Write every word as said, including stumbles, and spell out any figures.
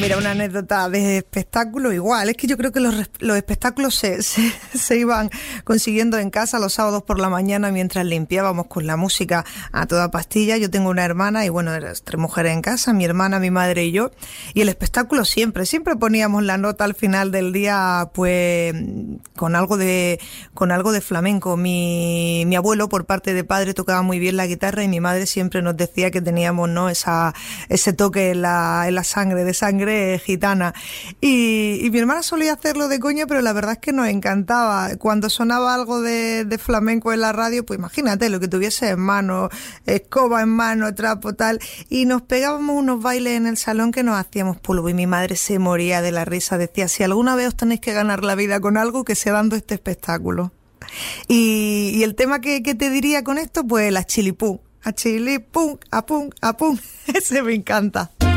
Mira, una anécdota de espectáculo igual, es que yo creo que los, los espectáculos se, se, se iban consiguiendo en casa los sábados por la mañana mientras limpiábamos con la música a toda pastilla. Yo tengo una hermana y bueno, tres mujeres en casa, mi hermana, mi madre y yo, y el espectáculo siempre, siempre poníamos la nota al final del día pues con algo de, con algo de flamenco. Mi, mi abuelo por parte de padre tocaba muy bien la guitarra y mi madre siempre nos decía que teníamos, ¿no?, esa, ese toque en la, en la sangre, de sangre gitana, y, y mi hermana solía hacerlo de coña, pero la verdad es que nos encantaba. Cuando sonaba algo de, de flamenco en la radio, pues imagínate lo que tuviese en mano, escoba en mano, trapo, tal, y nos pegábamos unos bailes en el salón que nos hacíamos polvo, y mi madre se moría de la risa, decía, si alguna vez os tenéis que ganar la vida con algo, que sea dando este espectáculo. Y, y el tema que, que te diría con esto, pues la chilipún, a chilipún, a pum, a pum, ese me encanta.